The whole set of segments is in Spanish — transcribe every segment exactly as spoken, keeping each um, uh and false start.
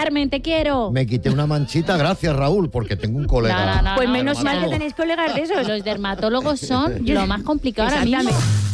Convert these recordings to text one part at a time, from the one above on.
Carmen, te quiero. Me quité una manchita, gracias Raúl, porque tengo un colega. No, no, no, Pues no, menos no, mal no. que tenéis colegas de esos. Los dermatólogos son lo más complicado ahora mismo.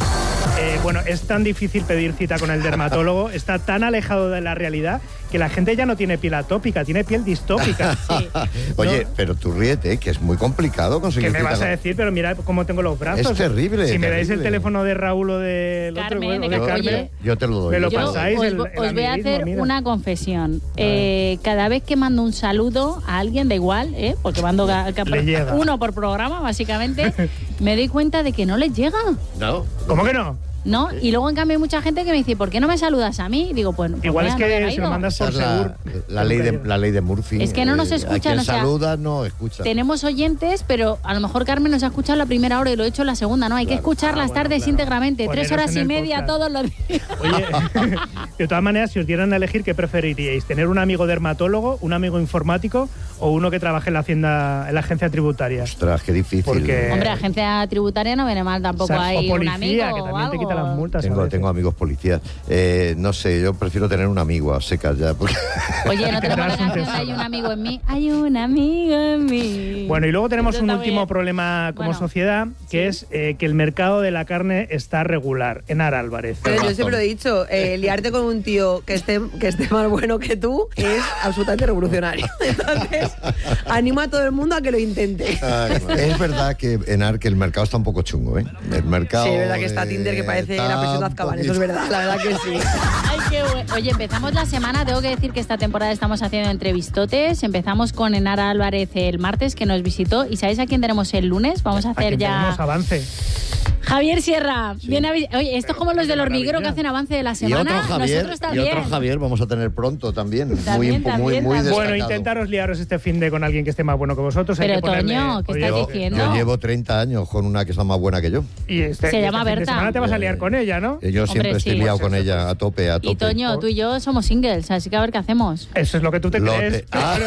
Eh, bueno, es tan difícil pedir cita con el dermatólogo, está tan alejado de la realidad que la gente ya no tiene piel atópica, tiene piel distópica. Sí. Oye, No. pero tú ríete, que es muy complicado conseguir ¿Qué me cita vas a con- decir? Pero mira cómo tengo los brazos. Es terrible, Si me dais el terrible. teléfono de Raúl o del otro, Carmen, o de de Oye, Carmen, Yo te lo doy. me lo yo te Yo doy. pasáis. os, el- el os voy a amiguismo, hacer mira. una confesión. Eh, cada vez que mando un saludo a alguien, da igual, ¿eh? Porque mando ga- ca- Le llega. uno por programa, básicamente, me doy cuenta de que no les llega. No. ¿Cómo que no? ¿No? Y luego, en cambio, hay mucha gente que me dice, ¿por qué no me saludas a mí? Digo, pues, pues Igual mira, es no me ha que si lo caído. mandas Esa por es la, seguro. la ley de, la ley de Murphy. Es que no nos Eh, escuchan, a quien o sea, saluda, no escucha. Tenemos oyentes, pero a lo mejor Carmen nos ha escuchado la primera hora y lo he hecho la segunda, ¿no? Hay que Claro. escuchar Ah, las bueno, tardes claro. íntegramente, Poneros tres horas en y el media podcast. todos los días. Oye, de todas maneras, si os dieran a elegir, ¿qué preferiríais? ¿Tener un amigo dermatólogo, un amigo informático o uno que trabaje en la hacienda, en la agencia tributaria? Ostras, qué difícil. Porque- Hombre, agencia tributaria no viene mal, tampoco O sea, hay o un policía, amigo que o también te algo. quita las multas. a Tengo, veces. tengo amigos policías. Eh, no sé, yo prefiero tener un amigo a secas ya. Porque... Oye, ¿no Que tenemos la tendrás un canción de tesoro. Hay un amigo en mí? Hay un amigo en mí. Bueno, y luego tenemos Eso un está último bien. problema como Bueno, sociedad, que es eh, que el mercado de la carne está regular. Enar Álvarez. Pero yo razón. siempre lo he dicho, eh, liarte con un tío que esté, que esté más bueno que tú es absolutamente revolucionario. Entonces, animo a todo el mundo a que lo intente. Ah, es verdad que Enar, que el mercado está un poco chungo, ¿eh? El mercado. Sí, es verdad que está eh, Tinder que parece está la presión de un Azkaban, poquito- eso es verdad, la verdad que sí. Ay, qué bueno. Oye, empezamos la semana, tengo que decir que esta temporada estamos haciendo entrevistotes. Empezamos con Enara Álvarez el martes, que nos visitó. ¿Y sabéis a quién tenemos el lunes? Vamos a hacer Aquí ya... tenemos avance. Javier Sierra. Viene a vi- Oye, esto es como los del hormiguero que hacen avance de la Y semana. otro Javier, Nosotros y también. otro Javier vamos a tener pronto también. También, muy, también, muy, muy también. destacado. Bueno, intentaros liaros este fin de con alguien que esté más bueno que vosotros. hay Pero, que ponerle- Toño, ¿qué Oye, estás Yo, diciendo? yo llevo treinta años con una que está más buena que yo. Y este, Se y llama este fin de Berta. semana te vas a liar con ella, ¿no? Eh, Yo siempre Hombre, estoy sí. liado Pues con eso, ella, a tope, a tope. Y Toño, tú y yo somos singles, así que a ver qué hacemos. Eso es lo que tú te Lo crees. te- Ah.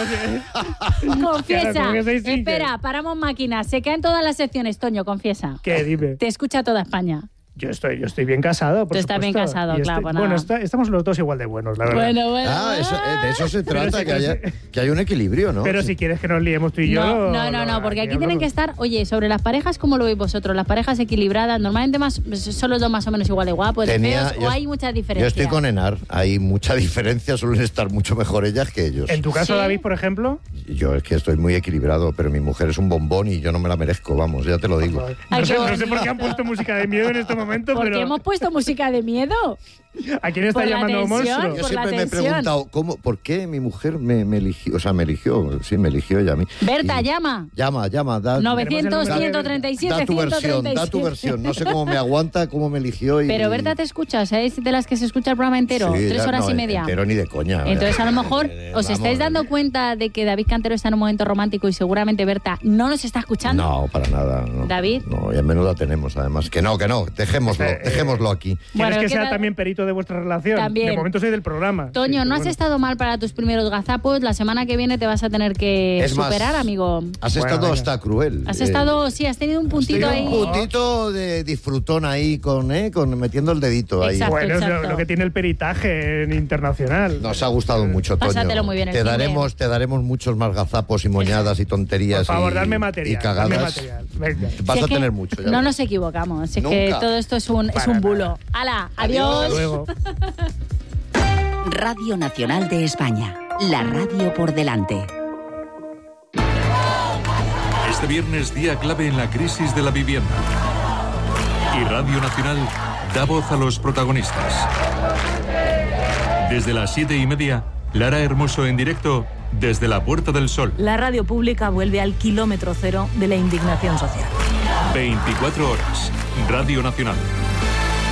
Claro Confiesa. ¿cómo que sois singles? Espera, paramos máquinas. Se caen todas las secciones, Toño, confiesa. que- ¿Qué? Dime. Te escucha toda España. Yo estoy, yo estoy bien casado, por Tú estás bien supuesto. casado, Y claro, estoy- pues Bueno, nada. está- estamos los dos igual de buenos, la verdad. Bueno, bueno. Ah, eso, eh, de eso se trata, sí, que haya, sí. que haya un equilibrio, ¿no? Pero Sí. si quieres que nos liemos tú y yo... No, no, no, no, porque aquí tienen que estar, oye, sobre las parejas, ¿cómo lo veis vosotros? Las parejas equilibradas, normalmente más, son los dos más o menos igual de guapos, de Tenía- feos, yo- o hay muchas Yo diferencias. estoy con Enar, hay mucha diferencia, suelen estar mucho mejor ellas que ellos. En tu caso, Sí. David, por ejemplo... Yo es que estoy muy equilibrado, pero mi mujer es un bombón y yo no me la merezco, vamos, ya te lo digo. Ay, no, sé, qué no sé por qué bonito. han puesto música de miedo en este momento, ¿Por qué pero... hemos puesto música de miedo? ¿A quién está por la llamando tensión? monstruo? Yo por siempre la me he tensión. preguntado, ¿cómo, ¿por qué mi mujer me, me eligió? O sea, me eligió, sí, me eligió ella a mí. Berta, Y- llama. Llama, llama, da, novecientos, da- ciento treinta y siete, da tu versión, ciento treinta y da tu siete. versión. No sé cómo me aguanta, cómo me eligió. Y, Pero Berta te escucha, ¿sabes? De las que se escucha el programa entero, Sí, tres ya, horas no, y media. Entero ni de coña. Entonces, a lo mejor Eh, os vamos, estáis dando cuenta de que David Cantero está en un momento romántico y seguramente Berta no nos está escuchando. No, para nada. no. David. No, y a menudo tenemos, además. Que no, que no, dejémoslo, Eh, dejémoslo aquí. ¿Quieres Bueno, que ¿qué sea tal? también perito de vuestra relación? También. De momento soy del programa. Toño, Sí, no has bueno. estado mal para tus primeros gazapos. La semana que viene te vas a tener que Es más, superar, amigo. Has Bueno, estado venga. hasta cruel. Has Eh, estado, sí, has tenido un puntito Tiene ahí. un puntito de disfrutón ahí con, eh, con metiendo el dedito ahí. Exacto. Bueno, es lo, exacto. lo que tiene el peritaje en internacional. Nos ha gustado mucho, Toño. Pásatelo muy bien el Te fin de- daremos, te daremos muchos más gazapos y moñadas y tonterías. Por favor, y, darme y material. cagadas. Darme material. Venga. Vas Si es a que tener mucho. ya No verás. nos equivocamos. Es que Nunca. todo esto es un, es Para un nada. bulo. ¡Hala! Adiós. Hasta ¡Adiós! luego. Radio Nacional de España. La radio por delante. Este viernes, día clave en la crisis de la vivienda. Y Radio Nacional da voz a los protagonistas. Desde las siete y media, Lara Hermoso en directo desde la Puerta del Sol. La radio pública vuelve al kilómetro cero de la indignación social. veinticuatro horas. Radio Nacional.